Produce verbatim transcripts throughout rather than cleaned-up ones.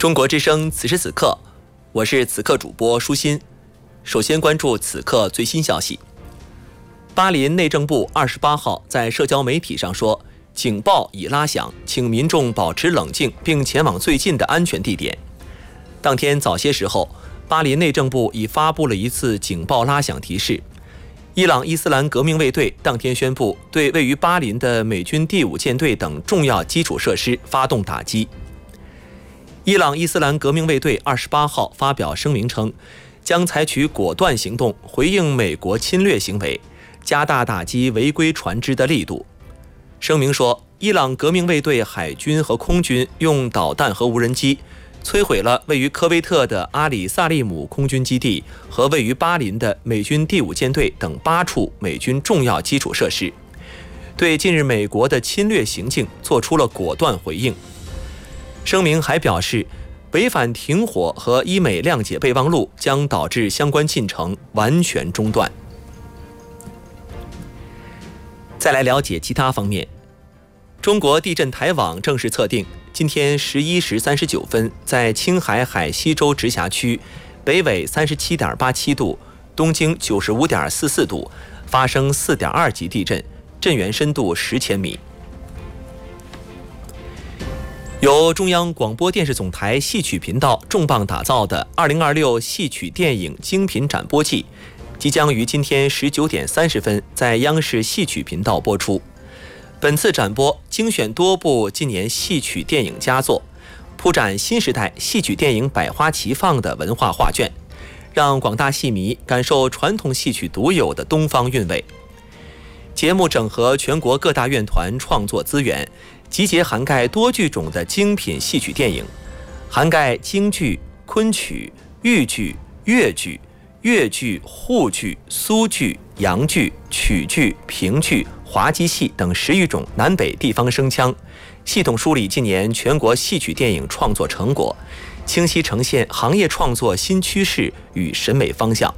中国之声此时此刻，我是此刻主播舒心。首先关注此刻最新消息。巴林内政部二十八号在社交媒体上说，警报已拉响，请民众保持冷静，并前往最近的安全地点。当天早些时候，巴林内政部已发布了一次警报拉响提示。伊朗伊斯兰革命卫队当天宣布对位于巴林的美军第五舰队等重要基础设施发动打击。伊朗伊斯兰革命卫队二十八号发表声明称，将采取果断行动回应美国侵略行为，加大打击违规船只的力度。声明说，伊朗革命卫队海军和空军用导弹和无人机摧毁了位于科威特的阿里萨利姆空军基地和位于巴林的美军第五舰队等八处美军重要基础设施，对近日美国的侵略行径做出了果断回应。声明还表示，违反停火和伊美谅解备忘录将导致相关进程完全中断。再来了解其他方面。中国地震台网正式测定，今天十一时三十九分，在青海海西州直辖区北纬三十七点八七度、东经九十五点四四度发生四点二级地震，震源深度十千米。由中央广播电视总台戏曲频道重磅打造的二零二六戏曲电影精品展播季，即将于今天十九点三十分在央视戏曲频道播出。本次展播精选多部今年戏曲电影佳作，铺展新时代戏曲电影百花齐放的文化画卷，让广大戏迷感受传统戏曲独有的东方韵味。节目整合全国各大院团创作资源，集结涵盖多剧种的精品戏曲电影，涵盖京剧、昆曲、豫剧、越剧、越剧、沪剧、苏剧、洋剧、曲剧、评剧、滑稽戏等十余种南北地方声腔，系统梳理近年全国戏曲电影创作成果，清晰呈现行业创作新趋势与审美方向。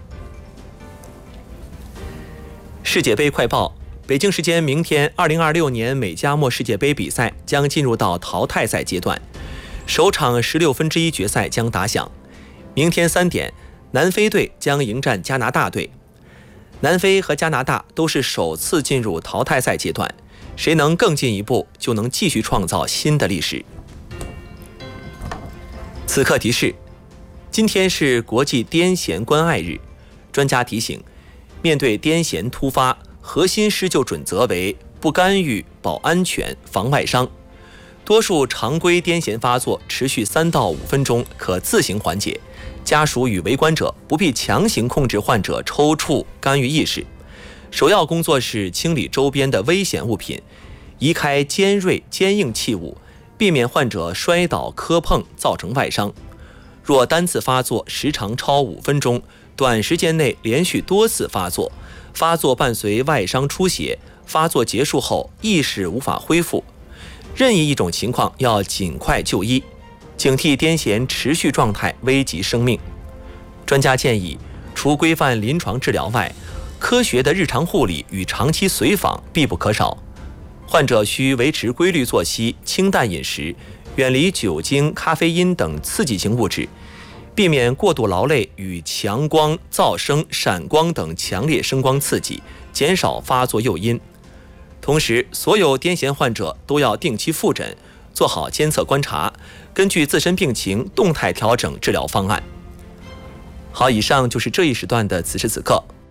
世界杯快报。北京时间明天，二零二六年美加墨世界杯比赛将进入到淘汰赛阶段，首场十六分之一决赛将打响。明天三点，南非队将迎战加拿大队。南非和加拿大都是首次进入淘汰赛阶段，谁能更进一步，就能继续创造新的历史。此刻提示：今天是国际癫痫关爱日，专家提醒，面对癫痫突发，核心施救准则为不干预、保安全、防外伤。多数常规癫痫发作持续三到五分钟，可自行缓解。家属与围观者不必强行控制患者抽搐、干预意识。首要工作是清理周边的危险物品，移开尖锐、坚硬器物，避免患者摔倒、磕碰造成外伤。若单次发作时长超五分钟，短时间内连续多次发作，发作伴随外伤出血，发作结束后意识无法恢复，任意一种情况要尽快就医，警惕癫痫持续状态危及生命。专家建议，除规范临床治疗外，科学的日常护理与长期随访必不可少。患者需维持规律作息、清淡饮食，远离酒精、咖啡因等刺激性物质，避免过度劳累与强光、噪声、闪光等强烈声光刺激，减少发作诱因。同时，所有癫痫患者都要定期复诊，做好监测观察，根据自身病情动态调整治疗方案。好，以上就是这一时段的此时此刻，